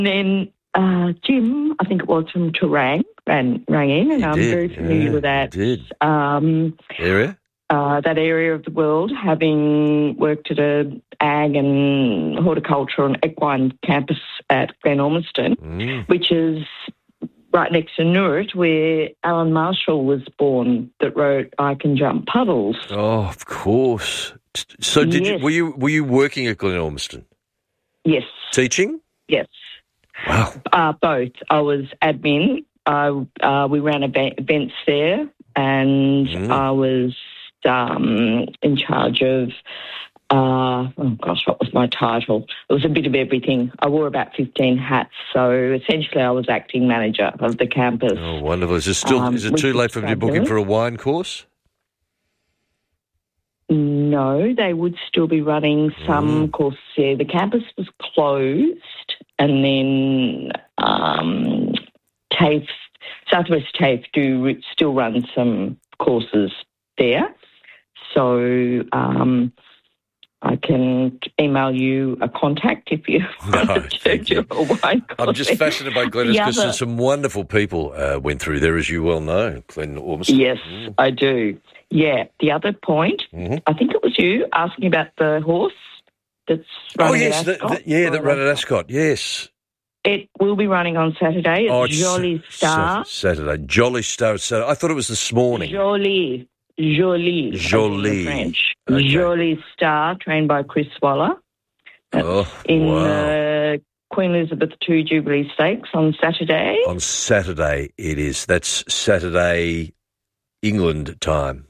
then Jim, I think it was from Terang, rang in, and I'm very familiar with that area. That area of the world, having worked at a ag and horticulture and equine campus at Glen Ormiston, which is right next to Noorit, where Alan Marshall was born, that wrote "I Can Jump Puddles." Oh, of course. So, were you working at Glen Ormiston? Yes. Teaching? Yes. Wow. Both. I was admin. We ran events there, and I was in charge of, what was my title? It was a bit of everything. I wore about 15 hats, so essentially I was acting manager of the campus. Oh, wonderful. Is it too late for me to book in for a wine course? No, they would still be running some courses there. The campus was closed, and then Southwest TAFE do still run some courses there. So I can email you a contact if you want to do a wine course. I'm just fascinated by Glen because some wonderful people went through there, as you well know, Glen Ormiston. Yes, I do. Yeah. The other point, I think it was you asking about the horse that's running at Ascot. That ran at Ascot, yes. It will be running on Saturday. It's Jolie Star. Saturday. Jolly Star. I thought it was this morning. Jolie. French. Okay. Jolie Star, trained by Chris Waller. In Queen Elizabeth II Jubilee Stakes on Saturday. On Saturday it is. That's Saturday England time.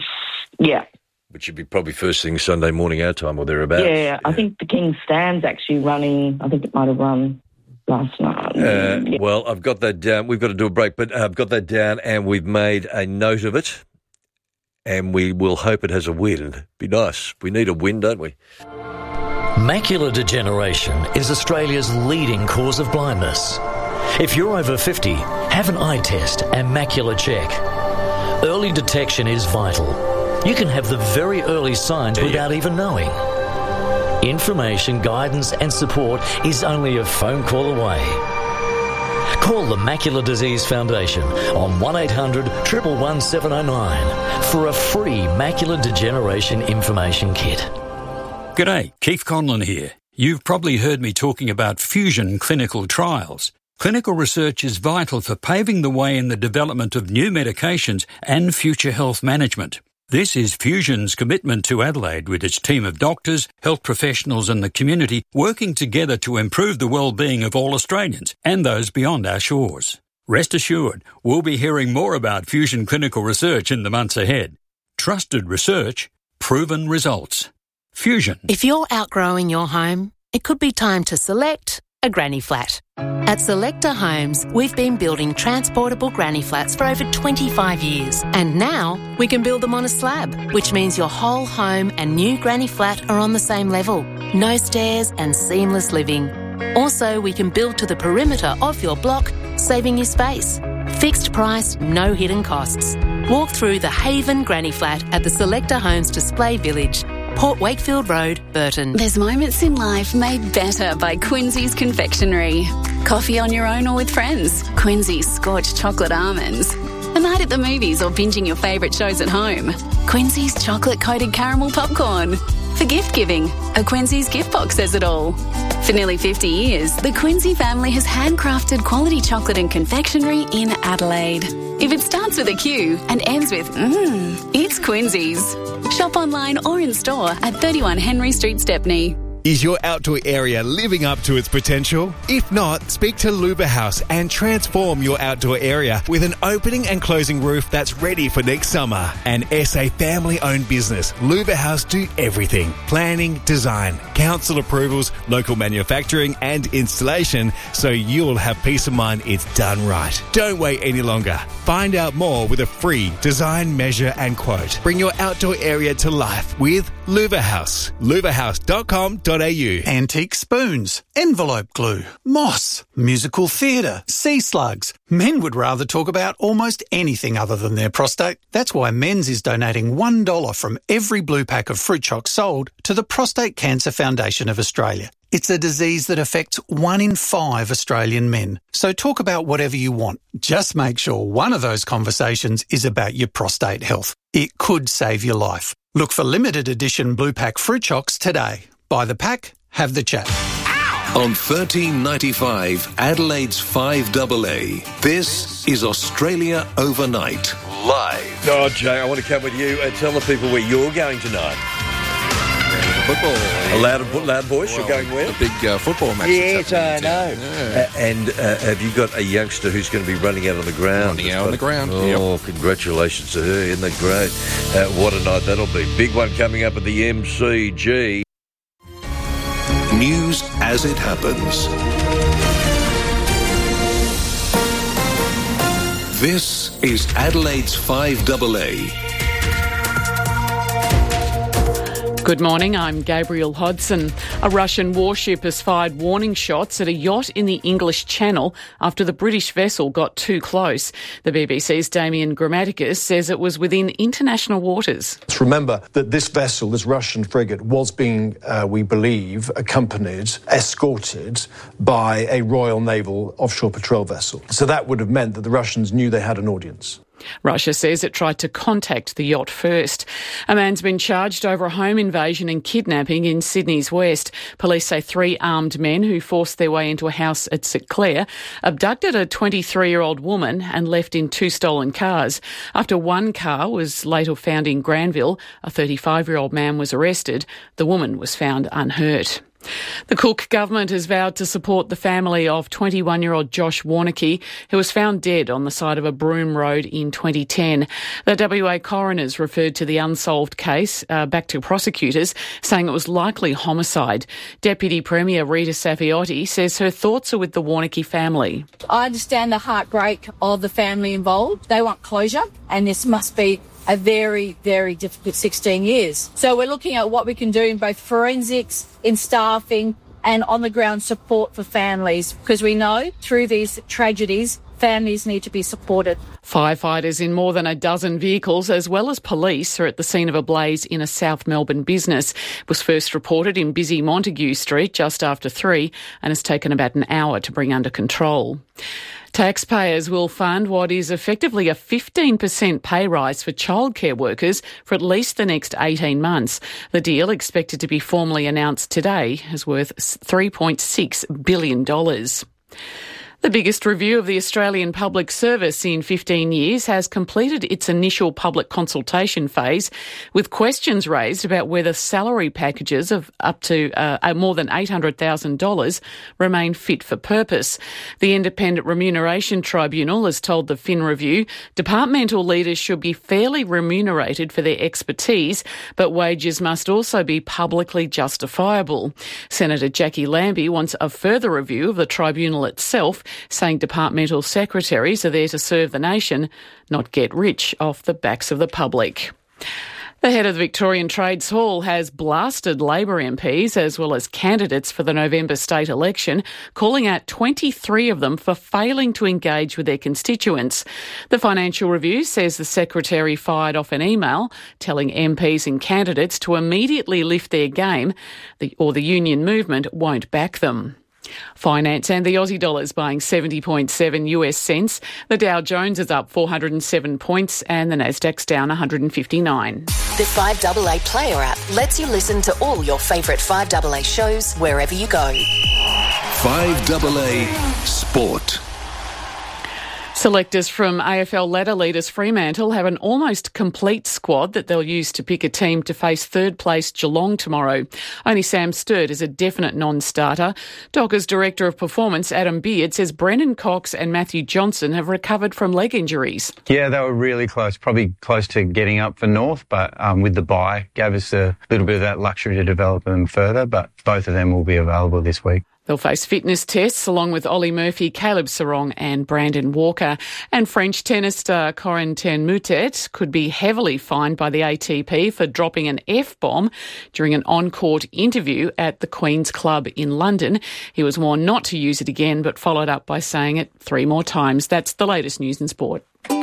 Which would be probably first thing Sunday morning our time or thereabouts. Yeah, I think the King's Stand's actually running. I think it might have run last night. Well, I've got that down. We've got to do a break, but I've got that down and we've made a note of it. And we will hope it has a win. Be nice. We need a win, don't we? Macular degeneration is Australia's leading cause of blindness. If you're over 50, have an eye test and macular check. Early detection is vital. You can have the very early signs without even knowing. Information, guidance and support is only a phone call away. Call the Macular Disease Foundation on 1800 111 709 for a free macular degeneration information kit. G'day, Keith Conlon here. You've probably heard me talking about fusion clinical trials. Clinical research is vital for paving the way in the development of new medications and future health management. This is Fusion's commitment to Adelaide with its team of doctors, health professionals and the community working together to improve the well-being of all Australians and those beyond our shores. Rest assured, we'll be hearing more about Fusion clinical research in the months ahead. Trusted research, proven results. Fusion. If you're outgrowing your home, it could be time to select a granny flat. At Selector Homes, we've been building transportable granny flats for over 25 years. And now we can build them on a slab, which means your whole home and new granny flat are on the same level. No stairs and seamless living. Also, we can build to the perimeter of your block, saving you space. Fixed price, no hidden costs. Walk through the Haven Granny Flat at the Selector Homes Display Village, Port Wakefield Road, Burton. There's moments in life made better by Quincy's Confectionery. Coffee on your own or with friends. Quincy's Scorched Chocolate Almonds. A night at the movies or binging your favourite shows at home. Quincy's Chocolate-Coated Caramel Popcorn. For gift giving, a Quincy's gift box says it all. For nearly 50 years, the Quincy family has handcrafted quality chocolate and confectionery in Adelaide. If it starts with a Q and ends with it's Quincy's. Shop online or in store at 31 Henry Street, Stepney. Is your outdoor area living up to its potential? If not, speak to Luba House and transform your outdoor area with an opening and closing roof that's ready for next summer. An SA family-owned business, Luba House do everything. Planning, design, council approvals, local manufacturing and installation, so you'll have peace of mind it's done right. Don't wait any longer. Find out more with a free design, measure and quote. Bring your outdoor area to life with Luba House. luvahouse.com.au. Antique spoons, envelope glue, moss, musical theatre, sea slugs, Men would rather talk about almost anything other than their prostate. That's why Men's is donating $1 from every blue pack of fruit chocs sold to the Prostate Cancer Foundation of Australia. It's a disease that affects 1 in 5 Australian men. So talk about whatever you want. Just make sure one of those conversations is about your prostate health. It could save your life. Look for limited edition blue pack fruit chocs today. Buy the pack, have the chat. On 1395 Adelaide's 5AA, this is Australia Overnight, live. Oh, Jay, I want to come with you and tell the people where you're going tonight. Football. Loud voice, you're going where? A big football match. Yes, I know. Yeah. And have you got a youngster who's going to be running out on the ground? Running out on the ground, Oh, Congratulations to her, isn't that great? What a night that'll be. Big one coming up at the MCG. News as it happens. This is Adelaide's 5AA. Good morning, I'm Gabrielle Hodson. A Russian warship has fired warning shots at a yacht in the English Channel after the British vessel got too close. The BBC's Damien Grammaticus says it was within international waters. Let's remember that this vessel, this Russian frigate, was being, we believe, accompanied, escorted by a Royal Naval offshore patrol vessel. So that would have meant that the Russians knew they had an audience. Russia says it tried to contact the yacht first. A man's been charged over a home invasion and kidnapping in Sydney's west. Police say 3 armed men who forced their way into a house at St Clair abducted a 23-year-old woman and left in 2 stolen cars. After one car was later found in Granville, a 35-year-old man was arrested. The woman was found unhurt. The Cook government has vowed to support the family of 21-year-old Josh Warneke, who was found dead on the side of a Broome Road in 2010. The WA coroners referred to the unsolved case back to prosecutors, saying it was likely homicide. Deputy Premier Rita Safiotti says her thoughts are with the Warneke family. I understand the heartbreak of the family involved. They want closure, and this must be a very, very difficult 16 years. So we're looking at what we can do in both forensics, in staffing and on-the-ground support for families, because we know through these tragedies, families need to be supported. Firefighters in more than a dozen vehicles, as well as police, are at the scene of a blaze in a South Melbourne business. It was first reported in busy Montague Street just after 3 and has taken about an hour to bring under control. Taxpayers will fund what is effectively a 15% pay rise for childcare workers for at least the next 18 months. The deal, expected to be formally announced today, is worth $3.6 billion. The biggest review of the Australian Public Service in 15 years has completed its initial public consultation phase, with questions raised about whether salary packages of up to more than $800,000 remain fit for purpose. The Independent Remuneration Tribunal has told the Fin Review departmental leaders should be fairly remunerated for their expertise, but wages must also be publicly justifiable. Senator Jackie Lambie wants a further review of the tribunal itself, saying departmental secretaries are there to serve the nation, not get rich off the backs of the public. The head of the Victorian Trades Hall has blasted Labor MPs as well as candidates for the November state election, calling out 23 of them for failing to engage with their constituents. The Financial Review says the secretary fired off an email telling MPs and candidates to immediately lift their game, or the union movement won't back them. Finance and the Aussie dollar is buying 70.7 US cents. The Dow Jones is up 407 points and the Nasdaq's down 159. The 5AA Player app lets you listen to all your favourite 5AA shows wherever you go. 5AA Sport. Selectors from AFL ladder leaders Fremantle have an almost complete squad that they'll use to pick a team to face third-place Geelong tomorrow. Only Sam Sturt is a definite non-starter. Dockers Director of Performance Adam Beard says Brennan Cox and Matthew Johnson have recovered from leg injuries. Yeah, they were really close, probably close to getting up for North, but with the bye, gave us a little bit of that luxury to develop them further, but both of them will be available this week. They'll face fitness tests along with Ollie Murphy, Caleb Sarong and Brandon Walker. And French tennis star Corentin Moutet could be heavily fined by the ATP for dropping an F-bomb during an on-court interview at the Queen's Club in London. He was warned not to use it again, but followed up by saying it 3 more times. That's the latest news and sport.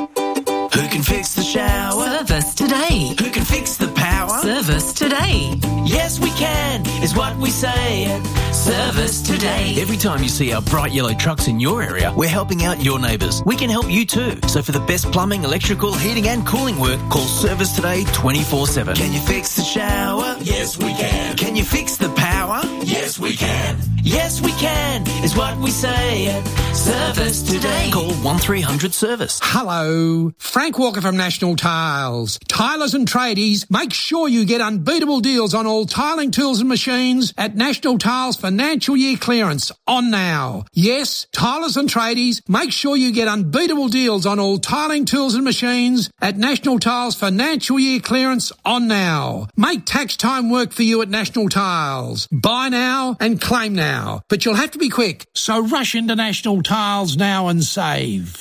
Who can fix the shower? Service today. Who can fix the power? Service today. Yes, we can, is what we say at Service Today. Every time you see our bright yellow trucks in your area, we're helping out your neighbours. We can help you too. So for the best plumbing, electrical, heating and cooling work, call Service Today 24/7. Can you fix the shower? Yes, we can. Can you fix the power? Yes, we can. Yes, we can, is what we say at Service Today. Call 1300 Service. Hello, Frank Walker from National Tiles. Tilers and tradies, make sure you get unbeatable deals on all tiling tools and machines at National Tiles financial year clearance on now. Yes, tilers and tradies, make sure you get unbeatable deals on all tiling tools and machines at National Tiles financial year clearance on now. Make tax time work for you at National Tiles. Buy now and claim now. But you'll have to be quick, so rush into National Tiles now and save.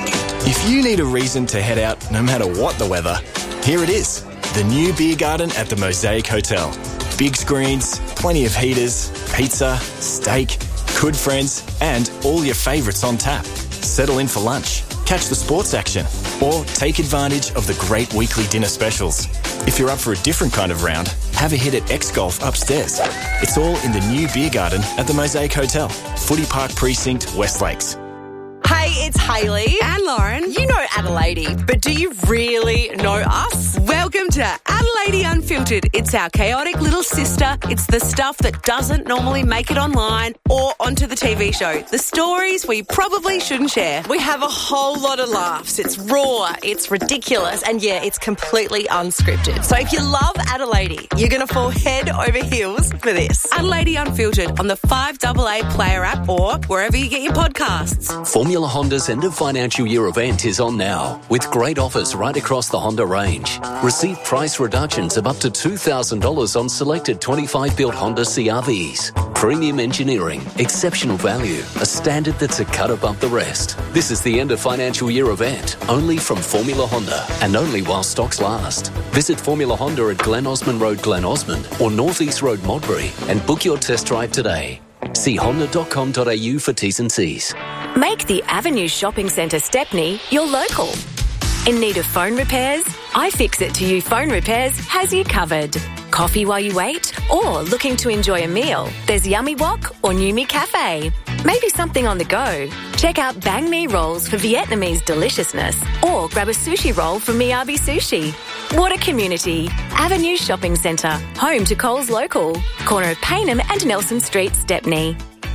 If you need a reason to head out no matter what the weather, here it is. The new beer garden at the Mosaic Hotel. Big screens, plenty of heaters, pizza, steak, good friends, and all your favourites on tap. Settle in for lunch, catch the sports action, or take advantage of the great weekly dinner specials. If you're up for a different kind of round, have a hit at X-Golf upstairs. It's all in the new beer garden at the Mosaic Hotel, Footy Park Precinct, West Lakes. Hey, it's Hayley and Lauren. You know Adelaide, but do you really know us? Welcome to Adelaide Unfiltered. It's our chaotic little sister. It's the stuff that doesn't normally make it online or onto the TV show. The stories we probably shouldn't share. We have a whole lot of laughs. It's raw, it's ridiculous, and yeah, it's completely unscripted. So if you love Adelaide, you're going to fall head over heels for this. Adelaide Unfiltered on the 5AA Player app or wherever you get your podcasts. Formula Honda's end of financial year event is on now, with great offers right across the Honda range. Receive price reductions of up to $2,000 on selected 25-built Honda CR-Vs. Premium engineering, exceptional value, a standard that's a cut above the rest. This is the end of financial year event, only from Formula Honda, and only while stocks last. Visit Formula Honda at Glen Osmond Road, Glen Osmond, or North East Road, Modbury, and book your test drive today. See honda.com.au for T's and C's. Make the Avenue Shopping Centre Stepney your local. In need of phone repairs? iFixit to You Phone Repairs has you covered. Coffee while you wait? Or looking to enjoy a meal? There's Yummy Wok or Numi Cafe. Maybe something on the go? Check out Bang Me Rolls for Vietnamese deliciousness. Or grab a sushi roll from Miyabi Sushi. What a community. Avenue Shopping Centre, home to Coles Local. Corner of Payneham and Nelson Street, Stepney.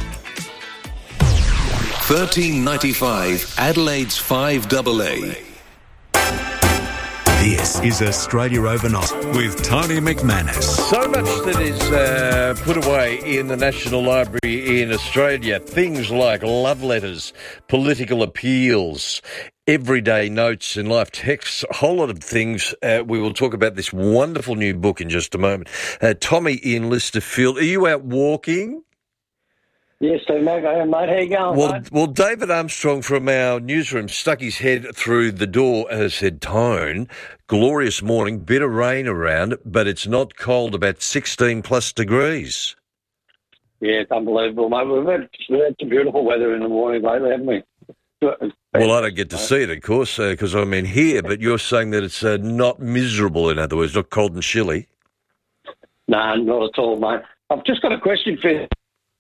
1395 Adelaide's 5AA. This is Australia Overnight with Tony McManus. So much that is put away in the National Library in Australia. Things like love letters, political appeals, everyday notes in life texts, a whole lot of things. We will talk about this wonderful new book in just a moment. Tommy in Listerfield, are you out walking? Yes, mate. I am, mate. How you going, mate? Well, David Armstrong from our newsroom stuck his head through the door and said, Tone, glorious morning, bit of rain around, but it's not cold, about 16 plus degrees. Yeah, it's unbelievable, mate. We've had some beautiful weather in the morning lately, haven't we? Well, I don't get to see it, of course, because I'm in here, but you're saying that it's not miserable, in other words, not cold and chilly. No, not at all, mate. I've just got a question for you.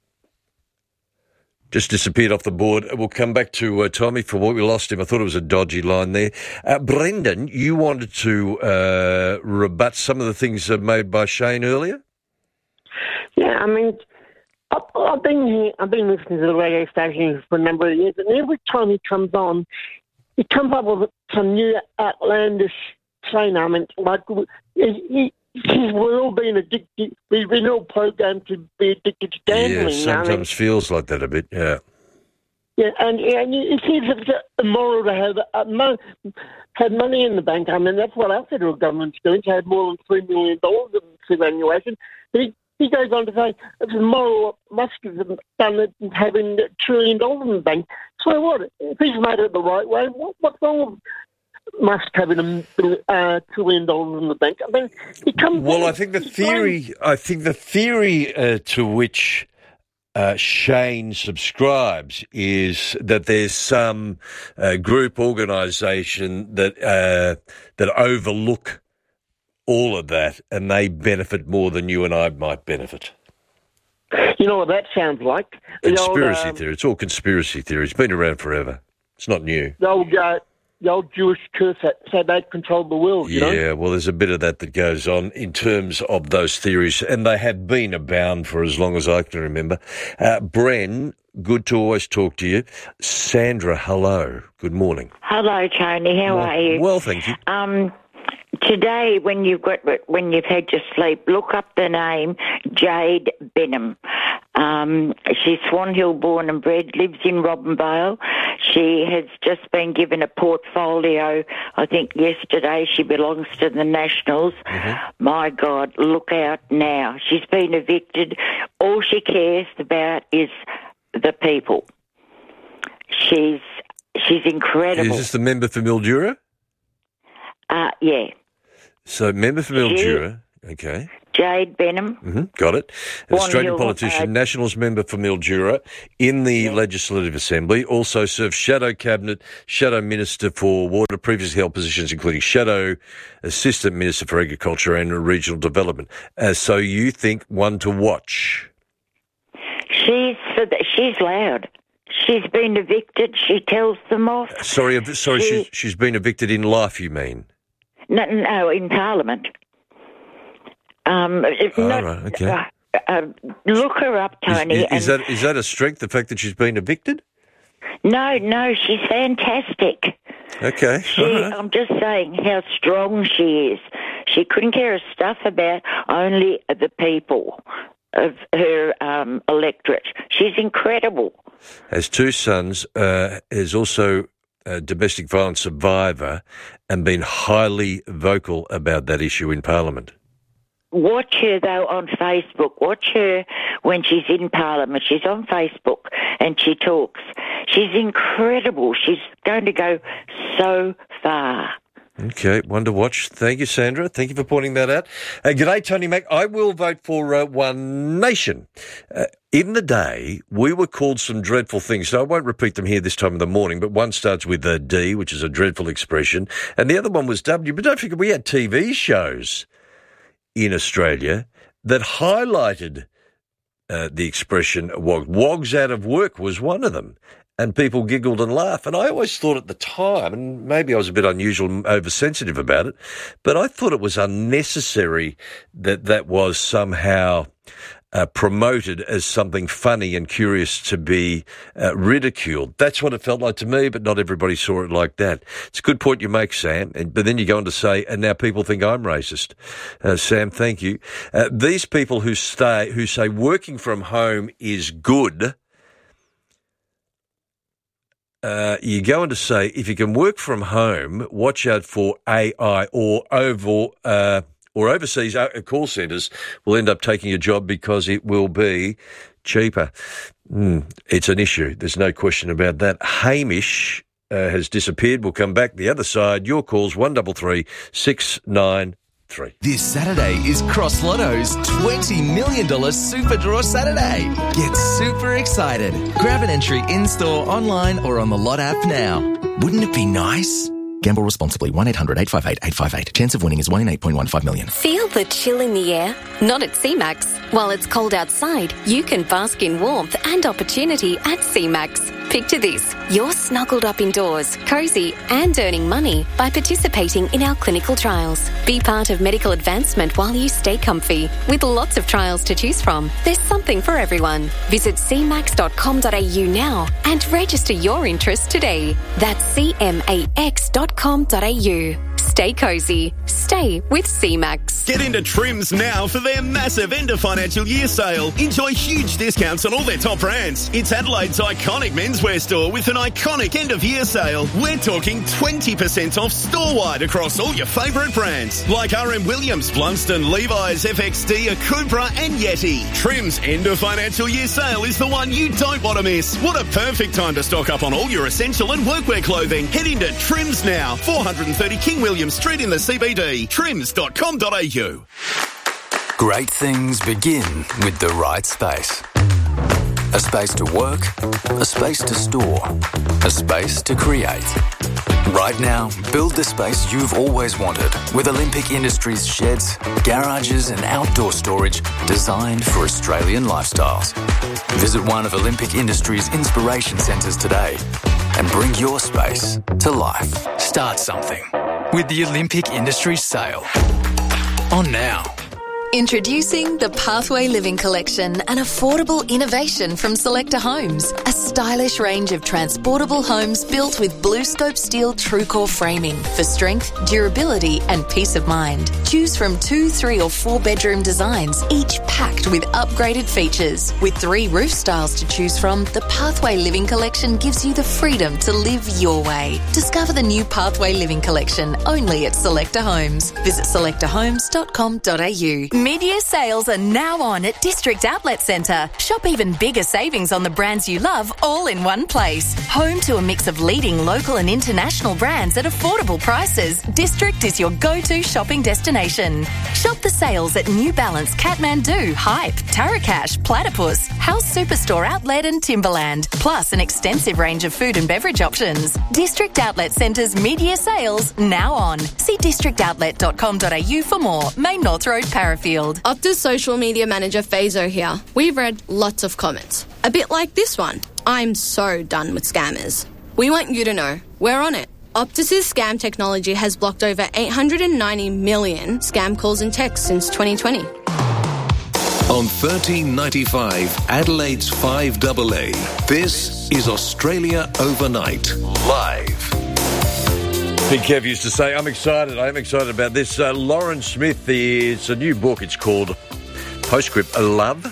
Just disappeared off the board. We'll come back to Tommy for what we lost him. I thought it was a dodgy line there. Brendan, you wanted to rebut some of the things made by Shane earlier? Yeah, I mean, I've been here, I've been listening to the radio station for a number of years, and every time he comes on, he comes up with some new outlandish saying. I mean, like, we're all being addicted. We've been all programmed to be addicted to gambling. Yeah, sometimes feels like that a bit, yeah. Yeah, and it seems it's immoral to have money in the bank. I mean, that's what our federal government's doing, to have more than $3 million in superannuation. But he goes on to say it's immoral what Musk has done it and having $1 trillion in the bank. So what? If he's made it the right way, what's wrong with Musk having $1 trillion in the bank? I mean, he comes. Well, I think the theory to which Shane subscribes is that there's some group organisation that overlook all of that, and they benefit more than you and I might benefit. You know what that sounds like? Conspiracy theory. It's all conspiracy theory. It's been around forever. It's not new. The old Jewish curse that said they controlled the world, you know? Yeah, well, there's a bit of that goes on in terms of those theories, and they have been abound for as long as I can remember. Bren, good to always talk to you. Sandra, hello. Good morning. Hello, Tony. How are you? Well, thank you. Today, when you've had your sleep, look up the name Jade Benham. She's Swan Hill born and bred, lives in Robinvale. She has just been given a portfolio. I think yesterday she belongs to the Nationals. Mm-hmm. My God, look out now. She's been evicted. All she cares about is the people. She's incredible. Is this the member for Mildura? Yeah. So, member for Mildura, okay. Jade Benham. Mm-hmm, got it. An Australian politician, Nationals member for Mildura in the Legislative Assembly, also served Shadow Cabinet, Shadow Minister for Water, previously held positions including Shadow Assistant Minister for Agriculture and Regional Development. So you think one to watch? She's loud. She's been evicted. She tells them off. Sorry, she's been evicted in life, you mean? No, in Parliament. Right, okay. Look her up, Tony. Is that a strength, the fact that she's been evicted? No, she's fantastic. Okay. I'm just saying how strong she is. She couldn't care a stuff about only the people of her electorate. She's incredible. Has two sons, is also a domestic violence survivor and been highly vocal about that issue in Parliament. Watch her, though, on Facebook. Watch her when she's in Parliament. She's on Facebook and she talks. She's incredible. She's going to go so far. Okay, one to watch. Thank you, Sandra. Thank you for pointing that out. G'day, Tony Mac. I will vote for One Nation. In the day, we were called some dreadful things, so I won't repeat them here this time of the morning, but one starts with a D, which is a dreadful expression, and the other one was W. But don't forget, we had TV shows in Australia that highlighted the expression WOG. WOG's out of work was one of them. And people giggled and laughed. And I always thought at the time, and maybe I was a bit unusual and oversensitive about it, but I thought it was unnecessary that was somehow promoted as something funny and curious to be ridiculed. That's what it felt like to me, but not everybody saw it like that. It's a good point you make, Sam. But then you go on to say, and now people think I'm racist. Sam, thank you. These people who say working from home is good, you go on to say, if you can work from home, watch out for AI or overseas call centres will end up taking your job because it will be cheaper. It's an issue. There's no question about that. Hamish has disappeared. We'll come back the other side. Your calls, 133 693. This Saturday is Cross Lotto's $20 million Super Draw Saturday. Get super excited. Grab an entry in-store, online or on the Lot app now. Wouldn't it be nice? Gamble responsibly. 1-800-858-858. Chance of winning is 1 in 8.15 million. Feel the chill in the air? Not at CMAX. While it's cold outside, you can bask in warmth and opportunity at CMAX. Picture this. You're snuggled up indoors, cosy and earning money by participating in our clinical trials. Be part of medical advancement while you stay comfy. With lots of trials to choose from, there's something for everyone. Visit cmax.com.au now and register your interest today. That's cmax.com.au. Stay cozy. Stay with C-Max. Get into Trims now for their massive end of financial year sale. Enjoy huge discounts on all their top brands. It's Adelaide's iconic menswear store with an iconic end of year sale. We're talking 20% off store-wide across all your favourite brands like RM Williams, Blundstone, Levi's, FXD, Akubra and Yeti. Trims end of financial year sale is the one you don't want to miss. What a perfect time to stock up on all your essential and workwear clothing. Head into Trims now, 430 King William Street in the CBD. Trims.com.au. Great things begin with the right space. A space to work, a space to store, a space to create. Right now, build the space you've always wanted with Olympic Industries sheds, garages and outdoor storage designed for Australian lifestyles. Visit one of Olympic Industries' inspiration centres today and bring your space to life. Start something with the Olympic Industries sale. On now. Introducing the Pathway Living Collection, an affordable innovation from Selecta Homes. A stylish range of transportable homes built with BlueScope steel TrueCore framing for strength, durability and peace of mind. Choose from 2, 3 or 4 bedroom designs, each packed with upgraded features. With 3 roof styles to choose from, the Pathway Living Collection gives you the freedom to live your way. Discover the new Pathway Living Collection only at Selecta Homes. Visit selectahomes.com.au. Mid-year sales are now on at District Outlet Centre. Shop even bigger savings on the brands you love all in one place. Home to a mix of leading local and international brands at affordable prices, District is your go-to shopping destination. Shop the sales at New Balance, Kathmandu, Hype, Tarakash, Platypus, House Superstore Outlet and Timberland, plus an extensive range of food and beverage options. District Outlet Centre's mid-year sales now on. See districtoutlet.com.au for more. Main North Road, Parafield. Optus social media manager Fazo here. We've read lots of comments. A bit like this one. I'm so done with scammers. We want you to know we're on it. Optus's scam technology has blocked over 890 million scam calls and texts since 2020. On 1395 Adelaide's 5AA, this is Australia Overnight, live. Big Kev used to say, I'm excited about this. Lauren Smith, it's a new book. It's called Postscript, Life,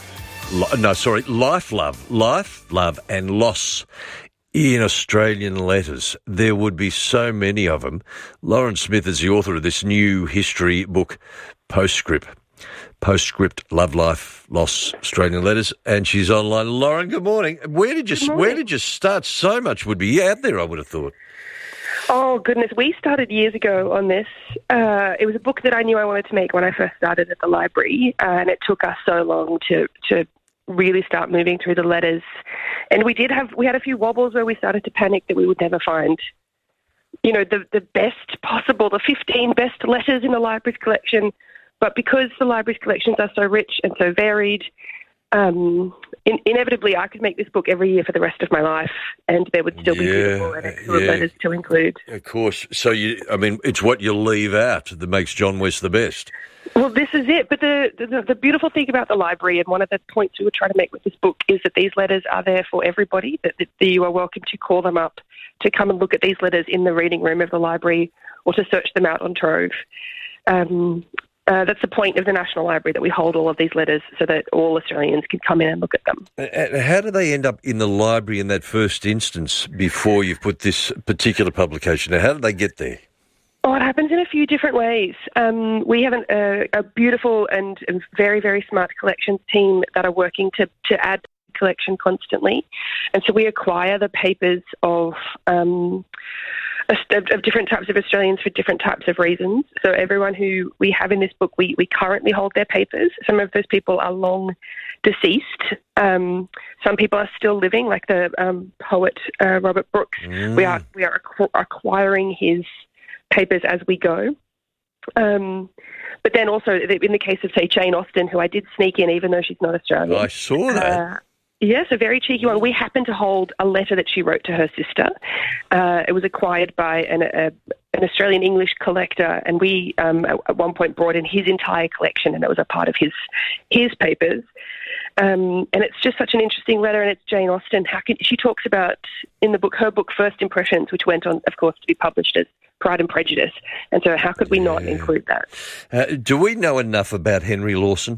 Love and Loss in Australian Letters. There would be so many of them. Lauren Smith is the author of this new history book, Postscript, Love, Life, Loss, Australian Letters, and she's online. Lauren, good morning. Where did you start? So much would be out there, I would have thought. Oh, goodness. We started years ago on this. It was a book that I knew I wanted to make when I first started at the library, and it took us so long to really start moving through the letters. And we had a few wobbles where we started to panic that we would never find, the best possible, the 15 best letters in the library's collection. But because the library's collections are so rich and so varied, inevitably I could make this book every year for the rest of my life and there would still be beautiful and excellent letters to include. Of course. So, it's what you leave out that makes John West the best. Well, this is it. But the beautiful thing about the library, and one of the points we were trying to make with this book, is that these letters are there for everybody, that you are welcome to call them up, to come and look at these letters in the reading room of the library or to search them out on Trove. That's the point of the National Library, that we hold all of these letters so that all Australians can come in and look at them. How do they end up in the library in that first instance before you've put this particular publication? How do they get there? Oh, it happens in a few different ways. We have a beautiful and very, very smart collections team that are working to add to the collection constantly. And so we acquire the papers of different types of Australians for different types of reasons. So everyone who we have in this book, we currently hold their papers. Some of those people are long deceased. Some people are still living, like the poet Robert Brooks. We are acquiring his papers as we go. But then also, in the case of, say, Jane Austen, who I did sneak in, even though she's not Australian. I saw that. Yes, a very cheeky one. We happened to hold a letter that she wrote to her sister. It was acquired by an Australian English collector, and we at one point brought in his entire collection, and it was a part of his papers. And it's just such an interesting letter, and it's Jane Austen. She talks about, in the book, her book First Impressions, which went on, of course, to be published as Pride and Prejudice. And so how could we not include that? Do we know enough about Henry Lawson?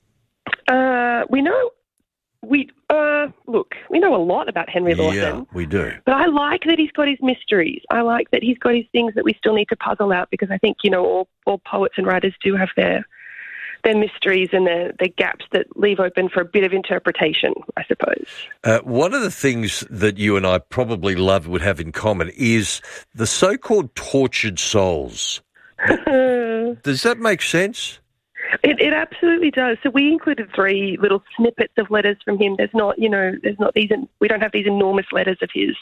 We know a lot about Henry Lawson. Yeah, we do. But I like that he's got his mysteries. I like that he's got his things that we still need to puzzle out, because I think, all poets and writers do have their mysteries and their gaps that leave open for a bit of interpretation, I suppose. One of the things that you and I probably would have in common is the so-called tortured souls. Does that make sense? It absolutely does. So we included 3 little snippets of letters from him. There's not these. We don't have these enormous letters of his.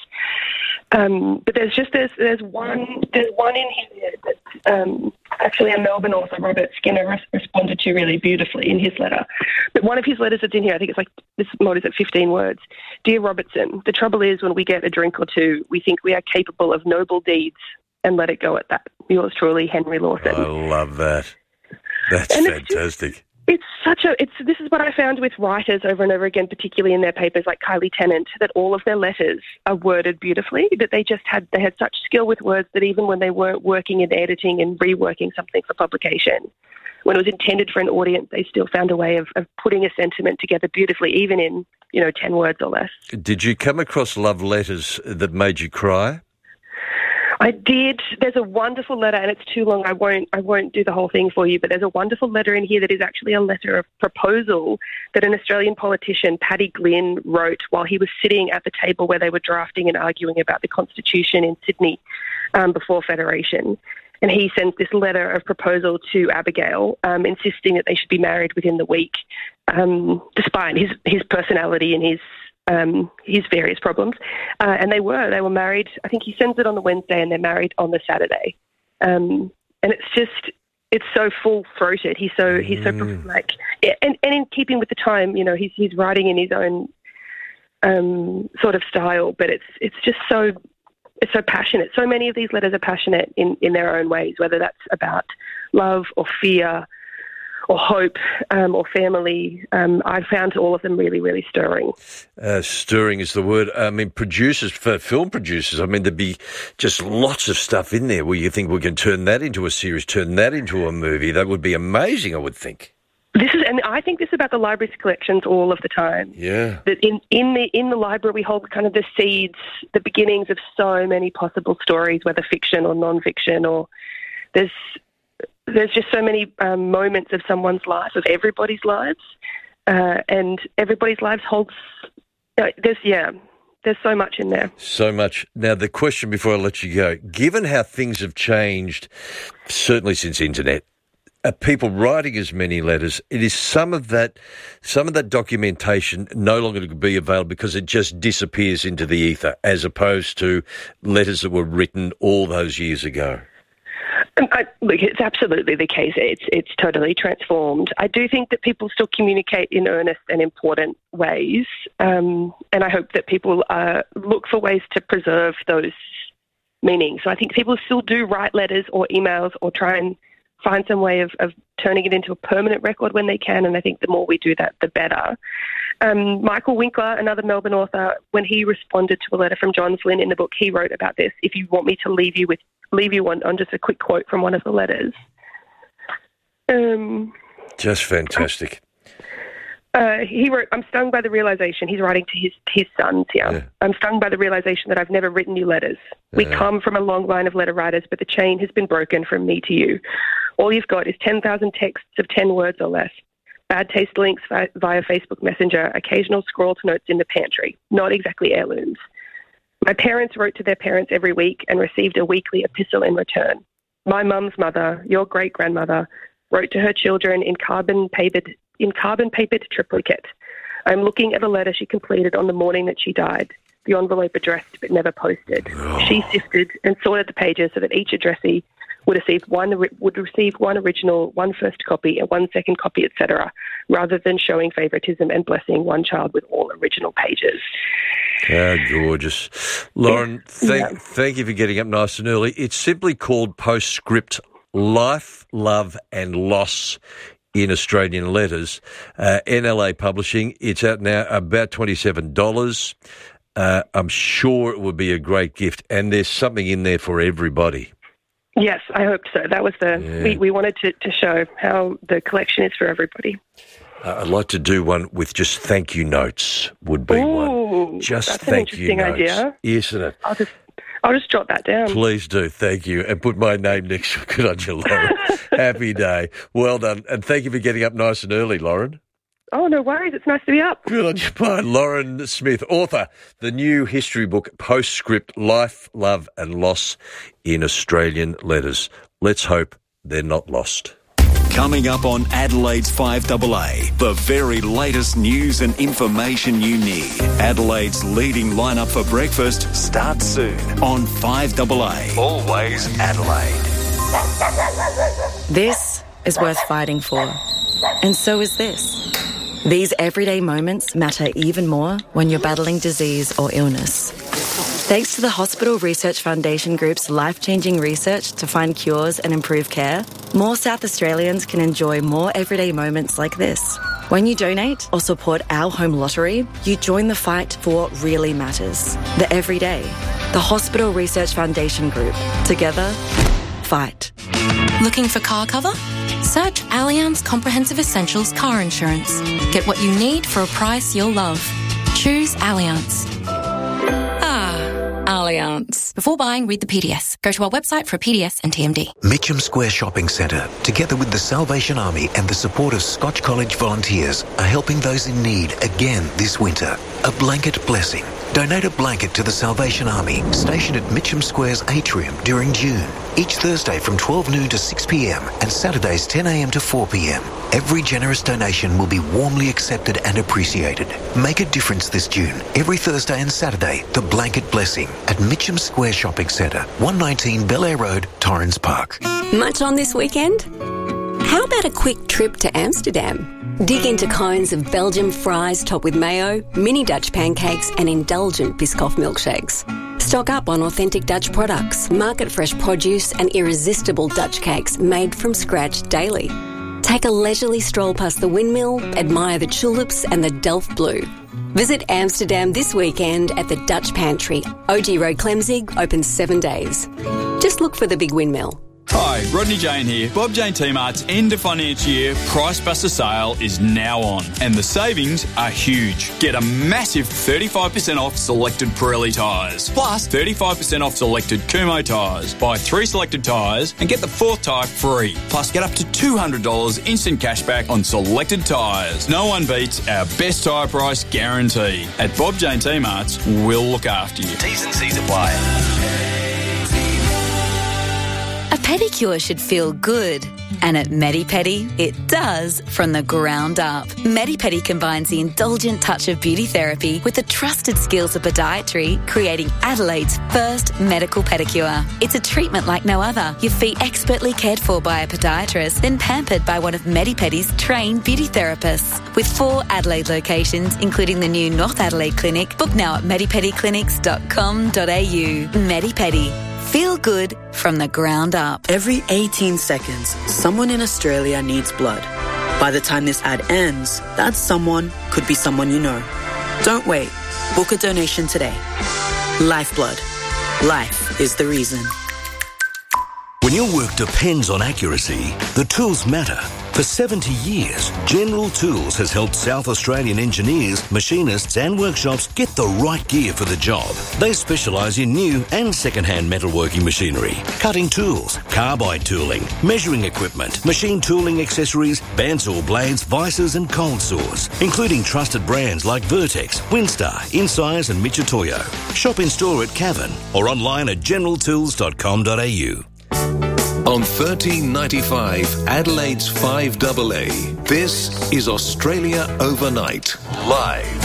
But there's one in here that actually a Melbourne author, Robert Skinner, responded to really beautifully in his letter. But one of his letters that's in here, I think it's like this. What is it? 15 words. Dear Robertson, the trouble is when we get a drink or two, we think we are capable of noble deeds and let it go at that. Yours truly, Henry Lawson. I love that. That's fantastic. This is what I found with writers over and over again, particularly in their papers like Kylie Tennant, that all of their letters are worded beautifully, that they had such skill with words that even when they weren't working in editing and reworking something for publication, when it was intended for an audience, they still found a way of putting a sentiment together beautifully, even in, 10 words or less. Did you come across love letters that made you cry? I did. There's a wonderful letter, and it's too long. I won't do the whole thing for you, but there's a wonderful letter in here that is actually a letter of proposal that an Australian politician, Paddy Glynn, wrote while he was sitting at the table where they were drafting and arguing about the Constitution in Sydney before Federation. And he sends this letter of proposal to Abigail, insisting that they should be married within the week, despite his personality and his various problems. And they were married. I think he sends it on the Wednesday and they're married on the Saturday. And it's so full-throated. He's so like, and in keeping with the time, he's writing in his own sort of style, but it's just so passionate. So many of these letters are passionate in their own ways, whether that's about love or fear or hope, or family. I found all of them really, really stirring. Stirring is the word. I mean, film producers, there'd be just lots of stuff in there where you think we can turn that into a series, turn that into a movie. That would be amazing, I would think. And I think this about the library's collections all of the time. Yeah. That in the library we hold kind of the seeds, the beginnings of so many possible stories, whether fiction or non-fiction, or there's just so many moments of someone's life, of everybody's lives, and everybody's lives holds. There's so much in there. So much. Now, the question before I let you go: given how things have changed, certainly since internet, are people writing as many letters? It is some of that documentation no longer to be available because it just disappears into the ether, as opposed to letters that were written all those years ago. Look, it's absolutely the case. It's totally transformed. I do think that people still communicate in earnest and important ways, and I hope that people look for ways to preserve those meanings. So I think people still do write letters or emails or try and find some way of turning it into a permanent record when they can, and I think the more we do that, the better. Michael Winkler, another Melbourne author, when he responded to a letter from John Flynn in the book, he wrote about this. If you want me to leave you on just a quick quote from one of the letters. Just fantastic. He wrote, I'm stung by the realization, he's writing to his sons here. Yeah. I'm stung by the realization that I've never written you letters. We come from a long line of letter writers, but the chain has been broken from me to you. All you've got is 10,000 texts of 10 words or less, bad taste links via Facebook Messenger, occasional scrawled notes in the pantry, not exactly heirlooms. My parents wrote to their parents every week and received a weekly epistle in return. My mum's mother, your great-grandmother, wrote to her children in carbon-papered triplicate. I'm looking at a letter she completed on the morning that she died, the envelope addressed but never posted. She sifted and sorted the pages so that each addressee would receive one original, one first copy, and one second copy, etc., rather than showing favouritism and blessing one child with all original pages. How gorgeous. Lauren, thank you for getting up nice and early. It's simply called Postscript Life, Love and Loss in Australian Letters. NLA Publishing. It's out now, about $27. I'm sure it would be a great gift, and there's something in there for everybody. Yes, I hoped so. That was we wanted to show how the collection is for everybody. I'd like to do one with just thank you notes would be one. Just that's thank an you interesting notes. idea. Isn't it? I'll just jot that down. Please do, thank you, and put my name next to it. Good on you, Lauren. Happy day. Well done, and thank you for getting up nice and early, Lauren. Oh, no worries. It's nice to be up. Good on you, bye. Lauren Smith, author, the new history book, Postscript, Life, Love and Loss in Australian Letters. Let's hope they're not lost. Coming up on Adelaide's 5AA, the very latest news and information you need. Adelaide's leading lineup for breakfast starts soon on 5AA. Always Adelaide. This is worth fighting for. And so is this. These everyday moments matter even more when you're battling disease or illness. Thanks to the Hospital Research Foundation Group's life-changing research to find cures and improve care, more South Australians can enjoy more everyday moments like this. When you donate or support our home lottery, you join the fight for what really matters. The everyday. The Hospital Research Foundation Group. Together, fight. Looking for car cover? Search Allianz Comprehensive Essentials Car Insurance. Get what you need for a price you'll love. Choose Allianz. Allianz. Before buying, read the PDS. Go to our website for a PDS and TMD. Mitcham Square Shopping Centre, together with the Salvation Army and the support of Scotch College volunteers, are helping those in need again this winter. A blanket blessing. Donate a blanket to the Salvation Army, stationed at Mitcham Square's atrium during June. Each Thursday from 12 noon to 6 p.m. and Saturdays 10 a.m. to 4 p.m. Every generous donation will be warmly accepted and appreciated. Make a difference this June. Every Thursday and Saturday, the Blanket Blessing at Mitcham Square Shopping Centre, 119 Bel Air Road, Torrens Park. Much on this weekend? How about a quick trip to Amsterdam? Dig into cones of Belgian fries topped with mayo, mini Dutch pancakes and indulgent Biscoff milkshakes. Stock up on authentic Dutch products, market-fresh produce and irresistible Dutch cakes made from scratch daily. Take a leisurely stroll past the windmill, admire the tulips and the Delft Blue. Visit Amsterdam this weekend at the Dutch Pantry, OG Road Clemzig, open 7 days. Just look for the big windmill. Hi, Rodney Jane here. Bob Jane T-Mart's end of financial year Price Buster sale is now on, and the savings are huge. Get a massive 35% off selected Pirelli tyres, plus 35% off selected Kumho tyres. Buy 3 selected tyres and get the 4th tyre free, plus get up to $200 instant cashback on selected tyres. No one beats our best tyre price guarantee. At Bob Jane T-Mart's, we'll look after you. T's and C's apply. A pedicure should feel good, and at Medi-Pedi, it does from the ground up. Medi-Pedi combines the indulgent touch of beauty therapy with the trusted skills of podiatry, creating Adelaide's first medical pedicure. It's a treatment like no other. Your feet expertly cared for by a podiatrist, then pampered by one of Medi-Pedi's trained beauty therapists. With 4 Adelaide locations, including the new North Adelaide Clinic, book now at medipediclinics.com.au. Medi-Pedi. Feel good from the ground up. Every 18 seconds, someone in Australia needs blood. By the time this ad ends, that someone could be someone you know. Don't wait. Book a donation today. Lifeblood. Life is the reason. When your work depends on accuracy, the tools matter. For 70 years, General Tools has helped South Australian engineers, machinists and workshops get the right gear for the job. They specialise in new and second-hand metalworking machinery, cutting tools, carbide tooling, measuring equipment, machine tooling accessories, bandsaw blades, vices and cold saws, including trusted brands like Vertex, Winstar, Insize and Mitutoyo. Shop in store at Cavan or online at generaltools.com.au. On 1395 Adelaide's 5AA, this is Australia Overnight, live.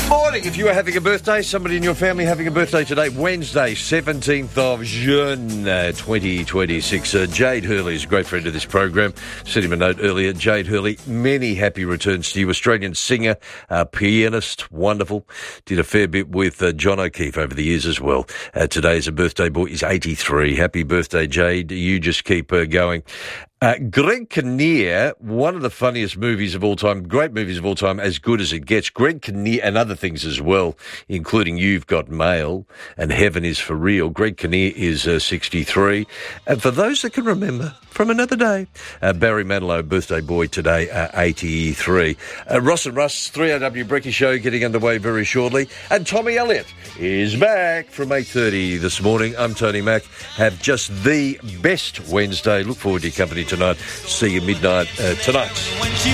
Morning. If you are having a birthday, somebody in your family having a birthday today, Wednesday, 17th of June, 2026. Jade Hurley is a great friend of this program. Sent him a note earlier. Jade Hurley, many happy returns to you. Australian singer, pianist, wonderful. Did a fair bit with John O'Keefe over the years as well. Today is a birthday boy. He's 83. Happy birthday, Jade. You just keep going. Greg Kinnear, one of the funniest movies of all time, great movies of all time, As Good As It Gets. Greg Kinnear, and other things as well, including You've Got Mail and Heaven Is For Real. Greg Kinnear is 63. And for those that can remember from another day, Barry Manilow, birthday boy today, 83. Ross and Russ, 3AW Brekkie Show getting underway very shortly. And Tommy Elliott is back from 8:30 this morning. I'm Tony Mack. Have just the best Wednesday. Look forward to your company tonight. See you midnight tonight.